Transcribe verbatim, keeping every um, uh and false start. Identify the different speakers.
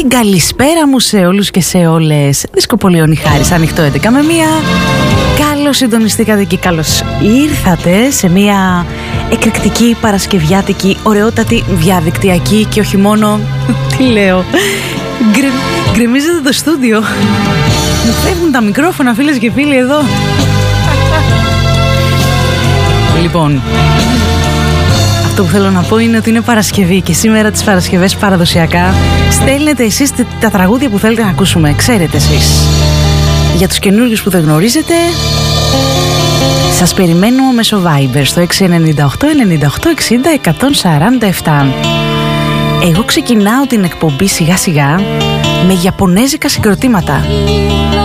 Speaker 1: Την καλησπέρα μου σε όλους και σε όλες. Δισκοπολιώνει Χάρης, ανοιχτό έντεκα με μία. Καλώς συντονιστήκατε και καλώς ήρθατε σε μία εκρηκτική, παρασκευιάτικη, ωραιότατη, διαδικτυακή και όχι μόνο. Τι λέω, Γκρε, γκρεμίζεται το στούντιο. Μου φεύγουν τα μικρόφωνα, φίλες και φίλοι, εδώ. Λοιπόν, αυτό που θέλω να πω είναι ότι είναι Παρασκευή και σήμερα τις Παρασκευές παραδοσιακά στέλνετε εσείς τα τραγούδια που θέλετε να ακούσουμε. Ξέρετε εσείς. Για τους καινούριους που δεν γνωρίζετε, σας περιμένω μέσω Viber στο έξι εννιά οκτώ εννιά οκτώ εξήντα εκατόν σαράντα επτά. Εγώ ξεκινάω την εκπομπή σιγά σιγά με ιαπωνέζικα συγκροτήματα.